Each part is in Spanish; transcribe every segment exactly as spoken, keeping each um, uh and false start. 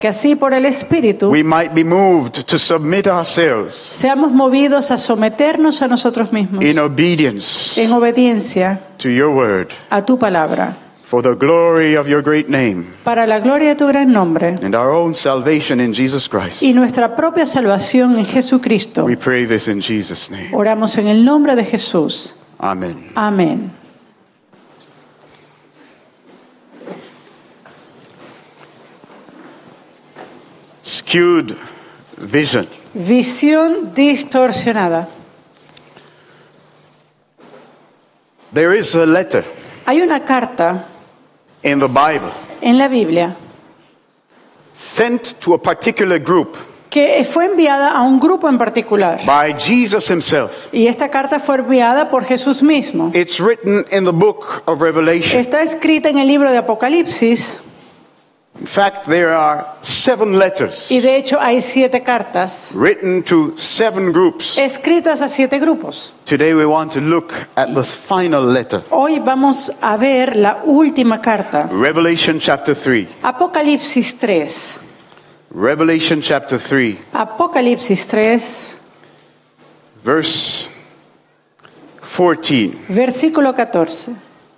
que así por el Espíritu we might be moved to submit ourselves seamos movidos a someternos a nosotros mismos in obedience en obediencia to your word, a tu palabra, for the glory of your great name para la gloria de tu gran nombre and our own salvation in Jesus Christ. y nuestra propia salvación en Jesucristo. We pray this in Jesus' name. Oramos en el nombre de Jesús. Amen. Amén. Skewed vision. Visión distorsionada. There is a letter Hay una carta in the Bible en la Biblia sent to a particular group que fue enviada a un grupo en particular. by Jesus himself. Y esta carta fue enviada por Jesús mismo. It's written in the book of Revelation. Está escrita en el libro de Apocalipsis In fact, there are seven letters y de hecho hay siete cartas written to seven groups. escritas a siete grupos. Today we want to look at the final letter. Hoy vamos a ver la última carta. Revelation chapter three. Apocalipsis tres. Revelation chapter three, Apocalipsis tres, verse fourteen. versículo catorce.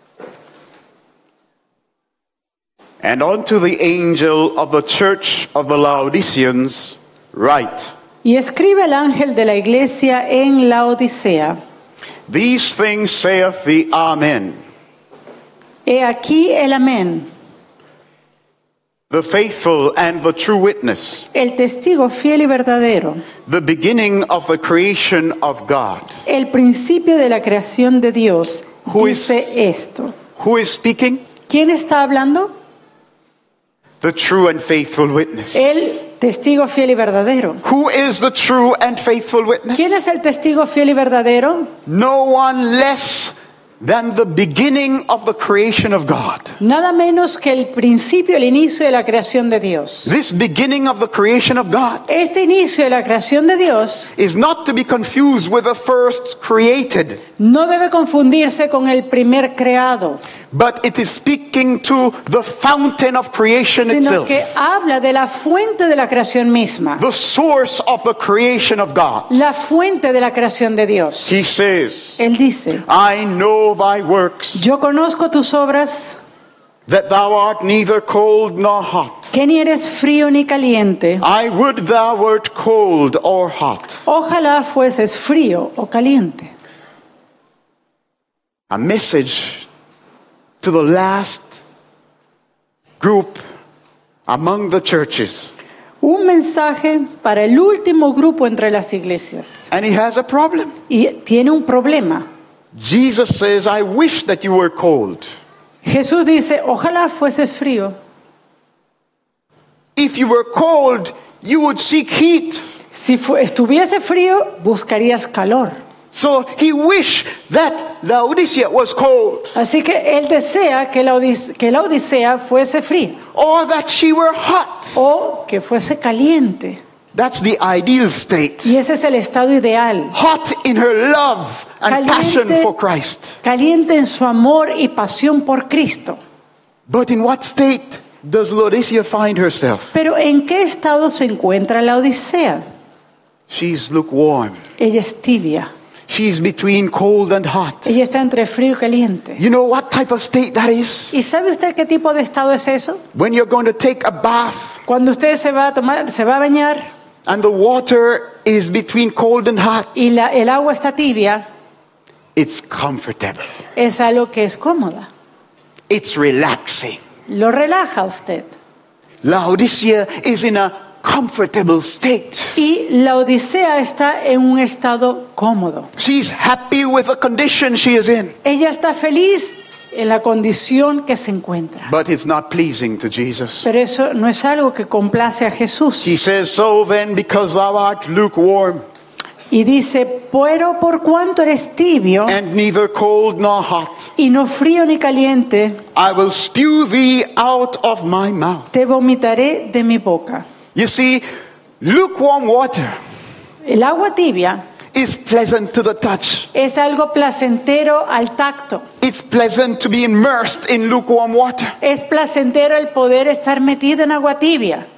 And unto the angel of the church of the Laodiceans write, Y escribe el ángel de la iglesia en la Odisea: These things saith the Amen, He aquí el amén, the faithful and the true witness, el testigo fiel y verdadero, the beginning of the creation of God. el principio de la creación de Dios. Who is- Dice esto. Who is speaking? ¿Quién está hablando? The true and faithful witness. El testigo fiel y verdadero. Who is the true and faithful witness? ¿Quién es el testigo fiel y verdadero? No one less than the beginning of the creation of God. Nada menos que el principio, el inicio de la creación de Dios. This beginning of the creation of God Este inicio de la creación de Dios is not to be confused with the first created, no debe confundirse con el primer creado, but it is speaking to the fountain of creation sino itself, que habla de la fuente de la creación misma, the source of the creation of God. la fuente de la creación de Dios. He says, Él dice: I know thy works, Yo conozco tus obras, that thou art neither cold nor hot. que ni eres frío ni caliente. I would thou wert cold or hot. Ojalá fueses frío o caliente. A message to the last group among the churches. Un mensaje para el último grupo entre las iglesias. And he has a problem. Y tiene un problema. Jesus says, I wish that you were cold. Jesús dice: ojalá fueses frío. If you were cold, you would seek heat. Si fu- estuviese frío, buscarías calor. So he wished that Laodicea was cold, Así que él desea que la, Odis- que la Odisea fuese fría or that she were hot. o que fuese caliente. That's the ideal state. Y ese es el estado ideal. Hot in her love and passion for Christ. Caliente en su amor y pasión por Cristo. But in what state does Laodicea find herself? Pero ¿en qué estado se encuentra la Odisea? She's lukewarm. Ella es tibia. She's between cold and hot. Ella está entre frío y caliente. You know what type of state that is? ¿Y sabe usted qué tipo de estado es eso? When you're going to take a bath Cuando usted se va a tomar, se va a bañar and the water is between cold and hot, y la, el agua está tibia, it's comfortable. es algo que es cómoda. It's relaxing. Lo relaja a usted. Laodicea is in a comfortable state. Y la Odisea está en un estado cómodo. She's happy with the condition she is in. Ella está feliz en la condición que se encuentra. But it's not pleasing to Jesus. Pero eso no es algo que complace a Jesús. He says, so then, because thou art lukewarm Y dice: pero por cuanto eres tibio and neither cold nor hot, y no frío ni caliente, I will spew thee out of my mouth. te vomitaré de mi boca. You see, lukewarm water El agua tibia is pleasant to the touch. es algo placentero al tacto. It's pleasant to be immersed in lukewarm water. Es placentero el poder estar metido en agua tibia.